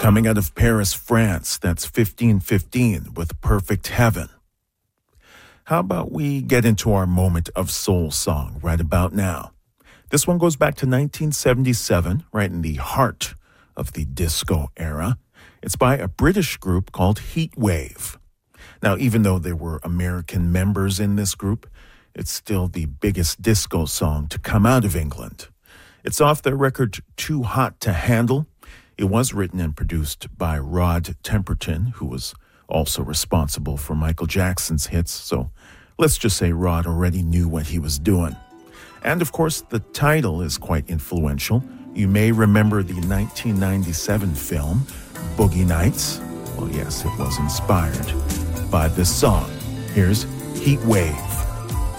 Coming out of Paris, France, that's 1515 with Perfect Heaven. How about we get into our moment of soul song right about now? This one goes back to 1977, right in the heart of the disco era. It's by a British group called Heatwave. Now, even though there were American members in this group, it's still the biggest disco song to come out of England. It's off their record Too Hot to Handle. It was written and produced by Rod Temperton, who was also responsible for Michael Jackson's hits, so let's just say Rod already knew what he was doing. And of course, the title is quite influential. You may remember the 1997 film, Boogie Nights. Well, yes, it was inspired by this song. Here's Heatwave.